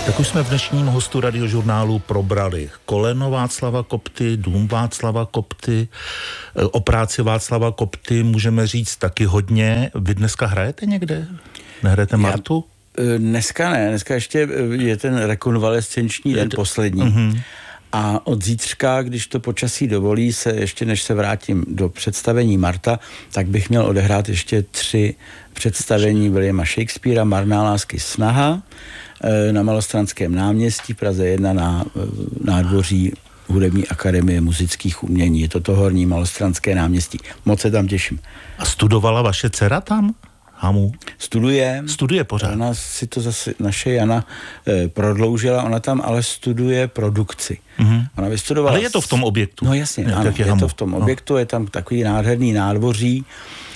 Tak už jsme v dnešním hostu Radiožurnálu probrali koleno Václava Kopty, dům Václava Kopty, o práci Václava Kopty můžeme říct taky hodně. Vy dneska hrajete někde? Nehrajete Martu? Dneska ne, dneska ještě je ten rekonvalescenční den poslední. Mm-hmm. A od zítřka, když to počasí dovolí, se ještě než se vrátím do představení Marta, tak bych měl odehrát ještě 3 představení Williama Shakespearea, Marná lásky snaha, na Malostranském náměstí v Praze 1 na nádvoří Hudební akademie muzických umění. Je to Horní Malostranské náměstí. Moc se tam těším. A studovala vaše dcera tam? Hamu? Studuje pořád. Ona si to zase, naše Jana, prodloužila, ona tam ale studuje produkci. Mm-hmm. Ona vystudovala... Ale je to v tom objektu. No jasně, ano, je to v tom objektu, je tam takový nádherný nádvoří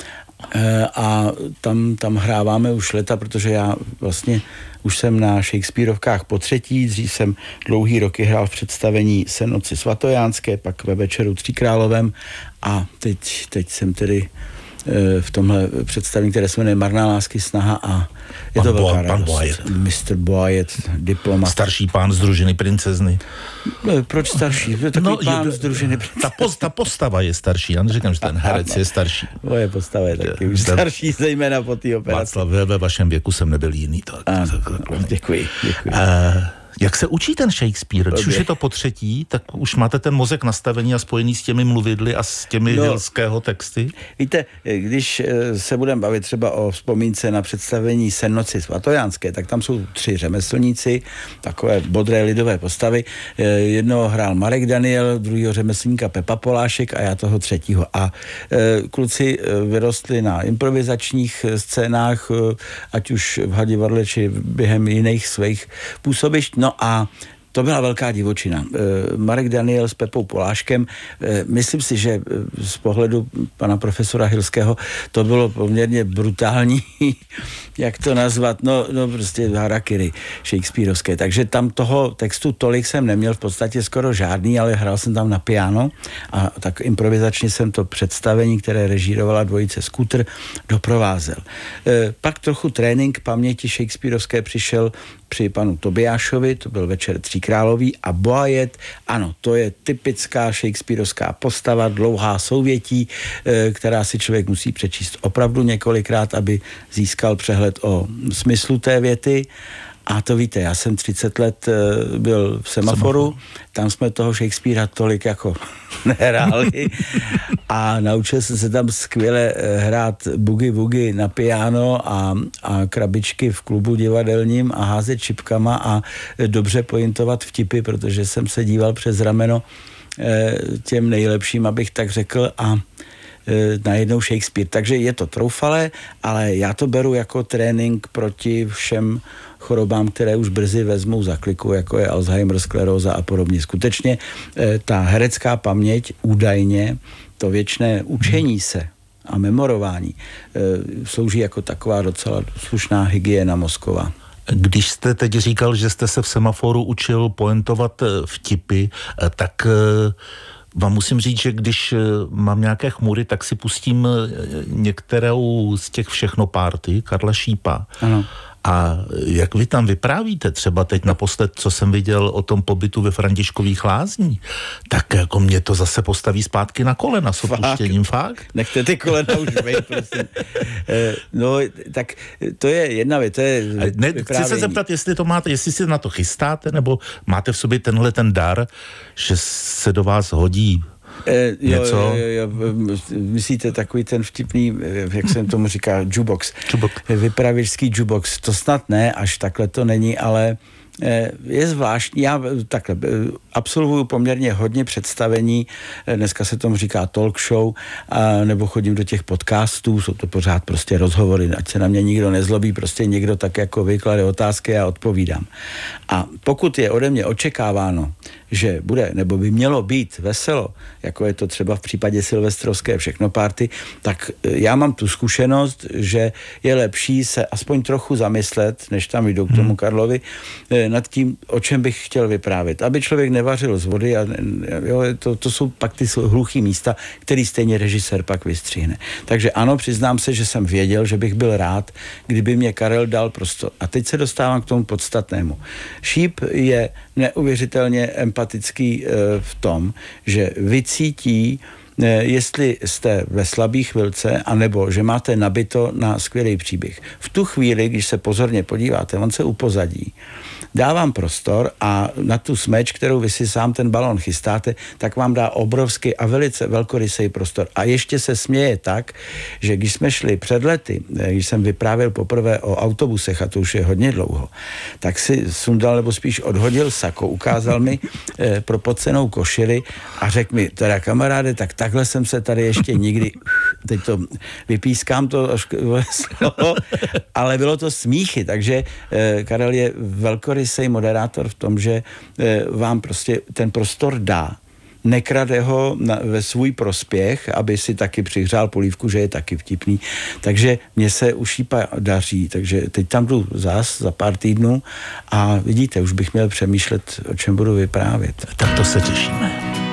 a tam hráváme už leta, protože já vlastně už jsem na Shakespearovkách po 3. Dřív jsem dlouhý roky hrál v představení Sen noci svatojánské, pak ve Večeru Tříkrálovém a teď jsem tedy v tomhle představení, které se jmenuje Marná lásky snaha a je to velká radost. Mr. Boyet, diplomat. Starší pán z družiny princezny. Proč starší? Takový pán z družiny princezny. Ta postava je starší, já neříkám, že ten herec je starší. Moje postava je taky už starší, zejména po té operaci. Václav, ve vašem věku jsem nebyl jiný. Děkuji. Jak se učí ten Shakespeare? Když už je to po 3., tak už máte ten mozek nastavený a spojený s těmi mluvidly a s těmi Hillského texty? Víte, když se budeme bavit třeba o vzpomínce na představení Sen noci svatojánské, tak tam jsou 3 řemeslníci, takové bodré lidové postavy. Jednoho hrál Marek Daniel, druhýho řemeslníka Pepa Polášek a já toho 3. A kluci vyrostli na improvizačních scénách, ať už v Hadivadle, či během jiných svých působišť. No a to byla velká divočina. Marek Daniel s Pepou Poláškem, myslím si, že z pohledu pana profesora Hillského to bylo poměrně brutální, jak to nazvat, no prostě harakiri shakespearovské. Takže tam toho textu tolik jsem neměl, v podstatě skoro žádný, ale hrál jsem tam na piano a tak improvizačně jsem to představení, které režírovala dvojice Scooter, doprovázel. Pak trochu trénink paměti shakespearovské přišel při panu Tobiášovi, to byl Večer Tříkrálový a Boyet, ano, to je typická shakespearovská postava, dlouhá souvětí, která si člověk musí přečíst opravdu několikrát, aby získal přehled o smyslu té věty. A to víte, já jsem 30 let byl v Semaforu, tam jsme toho Shakespearea tolik jako nehráli a naučil jsem se tam skvěle hrát boogie na piano a krabičky v klubu divadelním a házet šipkama a dobře pointovat vtipy, protože jsem se díval přes rameno těm nejlepším, abych tak řekl, a najednou Shakespeare. Takže je to troufalé, ale já to beru jako trénink proti všem chorobám, které už brzy vezmou za kliku, jako je Alzheimer, skleróza a podobně. Skutečně ta herecká paměť údajně, to věčné učení se a memorování slouží jako taková docela slušná hygiena mozková. Když jste teď říkal, že jste se v Semaforu učil pointovat vtipy, tak vám musím říct, že když mám nějaké chmury, tak si pustím některou z těch všechno party Karla Šípa. Ano. A jak vy tam vyprávíte, třeba teď naposled, co jsem viděl o tom pobytu ve Františkových Lázní, tak jako mě to zase postaví zpátky na kolena s opuštěním, fakt. Nechte ty kolena už bejt, prosím. No, tak to je jedna věc, to je chci se zeptat, jestli to máte, jestli si na to chystáte, nebo máte v sobě tenhle ten dar, že se do vás hodí něco? Jo, myslíte takový ten vtipný, jak jsem tomu říká, jukebox. Vypravěčský jukebox. To snad ne, až takhle to není, ale je zvláštní. Já takhle absolvuju poměrně hodně představení, dneska se tomu říká talk show, nebo chodím do těch podcastů, jsou to pořád prostě rozhovory, ať se na mě nikdo nezlobí, prostě někdo tak jako vyklade otázky a odpovídám. A pokud je ode mě očekáváno, že bude, nebo by mělo být veselo, jako je to třeba v případě silvestrovské všechno party, tak já mám tu zkušenost, že je lepší se aspoň trochu zamyslet, než tam jdou k tomu Karlovi, nad tím, o čem bych chtěl vyprávět. Aby člověk nevařil z vody a jo, to jsou pak ty hluchý místa, který stejně režisér pak vystřihne. Takže ano, přiznám se, že jsem věděl, že bych byl rád, kdyby mě Karel dal prostor. A teď se dostávám k tomu podstatnému. Šíp je neuvěřitelně empatický v tom, že vycítí, jestli jste ve slabý chvilce, anebo že máte nabito na skvělý příběh. V tu chvíli, když se pozorně podíváte, on se upozadí, dávám prostor a na tu smeč, kterou vy si sám ten balón chystáte, tak vám dá obrovský a velice velkorysý prostor. A ještě se směje tak, že když jsme šli před lety, když jsem vyprávěl poprvé o autobusech, a to už je hodně dlouho, tak si sundal, nebo spíš odhodil sako, ukázal mi propocenou košili a řekl mi, teda kamaráde, tak takhle jsem se tady ještě nikdy, teď to vypískám to slovo, ale bylo to smíchy, takže Karel je velkorysý moderátor v tom, že vám prostě ten prostor dá. Nekrade ho ve svůj prospěch, aby si taky přihřál polívku, že je taky vtipný. Takže mně se u Šípa daří, takže teď tam jdu za pár týdnů a vidíte, už bych měl přemýšlet, o čem budu vyprávět. Tak to se těšíme.